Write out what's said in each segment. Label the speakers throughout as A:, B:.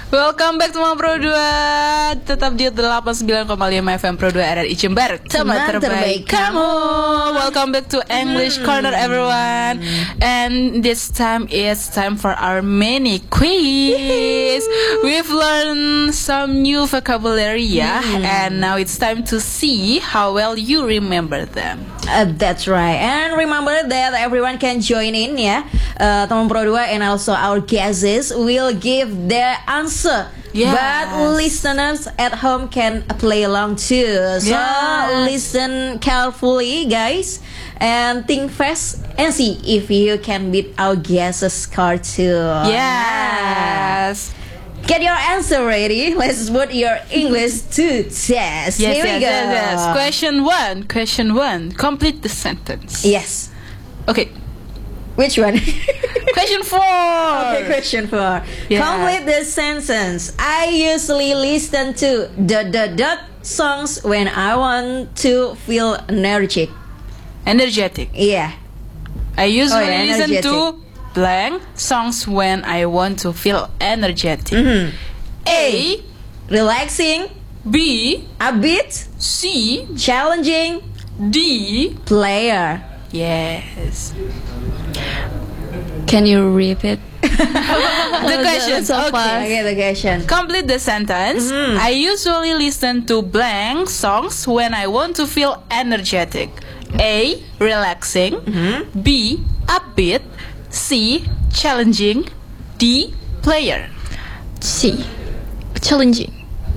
A: Welcome back to Pro 2. Tetap di 89,5 FM Pro 2 RRI Jember, teman terbaik kamu. Welcome back to English Corner everyone. And this time is time for our mini quiz. We've learned some new vocabulary and now it's time to see how well you remember them.
B: That's right. And remember that everyone can join in teman Pro 2 and also our guests will give their answer.
A: Yes.
B: But listeners at home can play along too. So listen carefully, guys, and think fast and see if you can beat our guests' score too.
A: Yes.
B: Get your answer ready. Let's put your English to test. Here we go.
A: Yes. Question one. Complete the sentence.
B: Yes.
A: Okay.
B: Which one?
A: Question 4.
B: Okay, question 4.
A: Yeah.
B: Complete the sentence. I usually listen to songs when I want to feel energetic.
A: Energetic.
B: Yeah.
A: I usually listen
B: energetic.
A: to blank songs when I want to feel energetic. A.
B: Relaxing.
A: B.
B: Upbeat.
A: C.
B: Challenging.
A: D.
B: Player.
A: Yes.
C: Can you repeat?
A: The question.
C: so far.
B: Okay, the question.
A: Complete the sentence. I usually listen to blank songs when I want to feel energetic. A. Relaxing. B. Upbeat. C. Challenging. D. Player.
C: C. Challenging.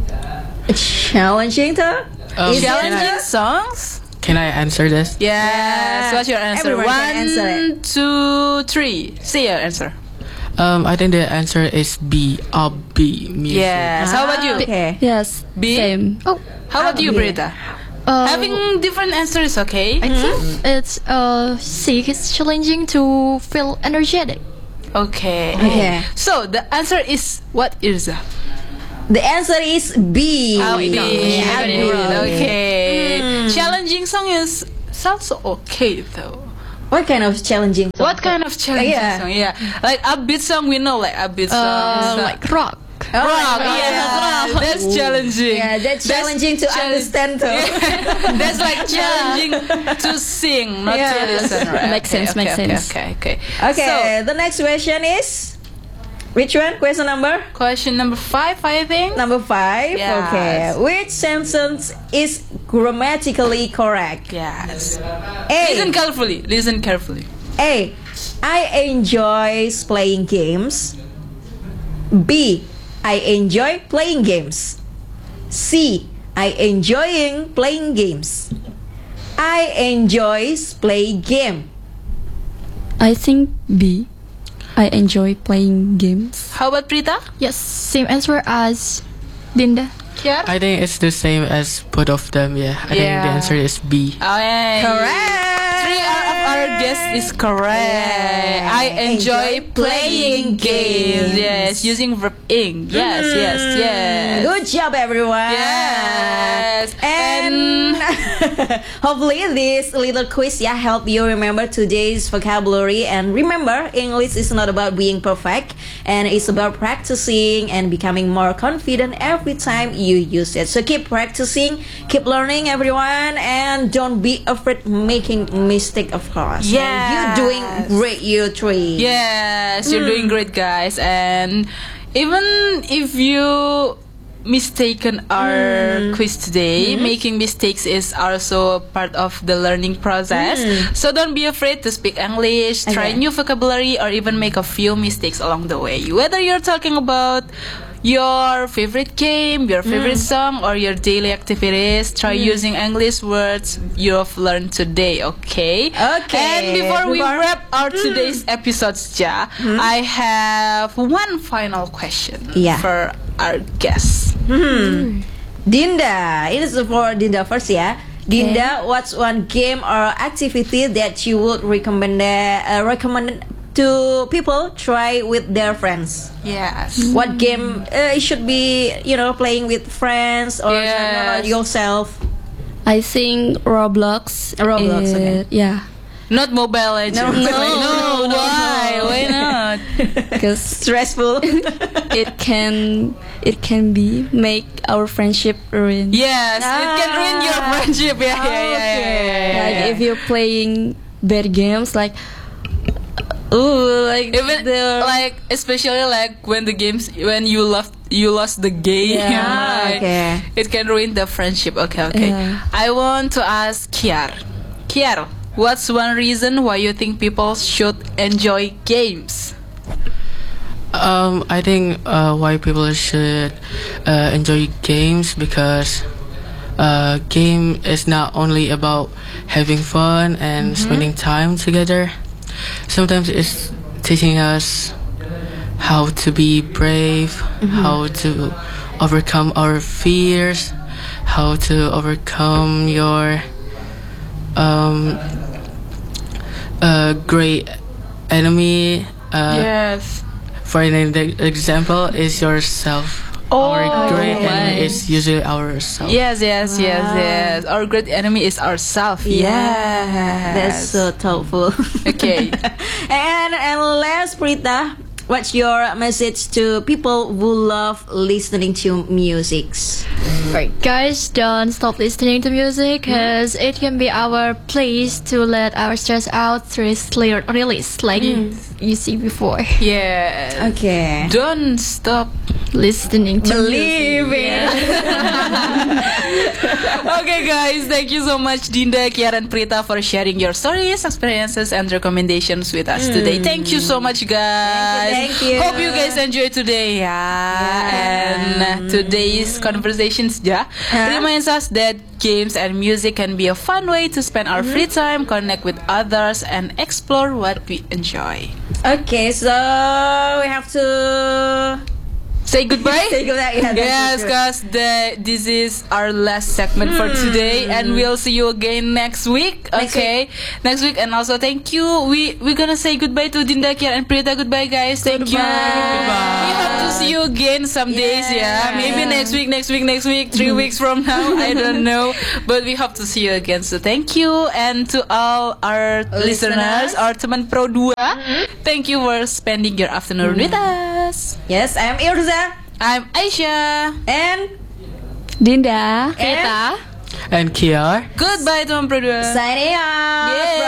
B: Challenging too? Is
A: Challenging songs?
D: Can I answer this?
A: Yes. What's your answer?
B: Everyone can answer it.
A: 1, 2, 3. Say your answer.
D: I think the answer is B. Upbeat music.
A: Yes. How about you?
B: Okay.
C: Yes.
A: B?
C: Same. Oh,
A: How about you, Brita? Having different answers, okay?
C: I think it's C. It's challenging to feel energetic.
A: Okay.
B: Okay.
A: So the answer is what, Irza?
B: The answer is B.
A: B.
B: Upbeat.
A: Okay. Challenging song is also okay though.
B: What kind of challenging song?
A: What kind of challenging
B: Yeah.
A: song? Yeah, like upbeat song we know, like upbeat songs,
C: Like rock.
A: rock. Yeah, that's challenging.
B: Yeah, that's challenging to understand though.
A: That's like challenging to sing, not to listen. Right?
C: Makes sense, makes sense.
A: Okay.
B: Okay, the next question is which one? Question number?
A: So, question number 5, I think.
B: Number 5.
A: Yes.
B: Okay. Which sentence is grammatically correct?
A: Yes.
B: A.
A: Listen carefully.
B: A. I enjoy playing games. B. I enjoy playing games. C. I enjoying playing games. I enjoy play game.
C: I think B. I enjoy playing games.
A: How about Prita?
C: Yes, same answer as Dinda.
A: Kiar?
D: I think it's the same as both of them. Yeah. I think the answer is B.
A: Okay.
B: Correct.
A: 3 out of our guests is correct.
B: Yeah.
A: I enjoy playing games. Yes, using verb ing. Yes.
B: Good job, everyone.
A: Yes.
B: And hopefully this little quiz help you remember today's vocabulary. And remember, English is not about being perfect, and it's about practicing and becoming more confident every time you use it. So keep practicing, keep learning, everyone, and don't be afraid making mistake, of course.
A: Yes.
B: And you're doing great, you three.
A: Yes, you're doing great, guys. And even if you mistaken our quiz today, making mistakes is also part of the learning process. So don't be afraid to speak English, try new vocabulary, or even make a few mistakes along the way. Whether you're talking about your favorite game, your favorite song, or your daily activities, try using English words you've learned today, okay? And before we wrap our today's episodes, I have one final question for our guests.
B: Dinda, it is for Dinda first, Dinda, what's one game or activity that you would recommend to people try with their friends?
A: Yes.
B: What game it should be, playing with friends or yourself?
C: I think Roblox.
B: Roblox, okay.
C: Yeah.
A: Not Mobile Legends.
B: No.
A: Why? Why not?
E: because
B: Stressful.
E: it can be make our friendship ruin.
A: Yes, it can ruin your friendship. Yeah.
E: Like if you're playing bad games, like like
A: Even like especially like when you lost the game,
B: Yeah,
A: like,
B: okay.
A: it can ruin the friendship. Okay.
E: Yeah.
A: I want to ask Kiar. Kiar, what's one reason why you think people should enjoy games?
D: I think why people should enjoy games because game is not only about having fun and spending time together. Sometimes it's teaching us how to be brave, how to overcome our fears, how to overcome your great enemy.
A: Yes.
D: For an example, is yourself. Our great enemy is usually ourselves.
A: Yes. Our great enemy is ourselves. Yes.
B: That's so thoughtful.
A: Okay.
B: and last, Prita, what's your message to people who love listening to music?
C: Right, guys, don't stop listening to music because it can be our place to let our stress out through its clear release, like you see before.
A: Yeah.
B: Okay.
A: Don't stop.
C: Listening to
B: Believe
C: music.
B: it.
A: Okay, guys, thank you so much, Dinda, Kiara, and Prita, for sharing your stories, experiences, and recommendations with us today. Thank you so much, guys.
B: Thank you.
A: Hope you guys enjoyed today, and today's conversations, reminds us that games and music can be a fun way to spend our free time, connect with others, and explore what we enjoy.
B: Okay, so we have to
A: Say goodbye.
B: say goodbye. Yeah,
A: Yes,
B: that's
A: guys, this is our last segment for today, and we'll see you again next week. Okay, next week, and also thank you. We're gonna say goodbye to Dinda, Kiara, and Prita. Goodbye, guys. Thank you. We hope to see you again some days. Yeah, maybe next week, 3 weeks from now. I don't know, but we hope to see you again. So thank you, and to all our listeners, our teman Pro 2, thank you for spending your afternoon with us.
B: Yes, I'm Irza
A: I'm Aisyah.
B: and
E: Dinda.
C: Kita.
D: And Kiar.
A: Goodbye, teman Pro 2.
B: signing off.
A: Yay.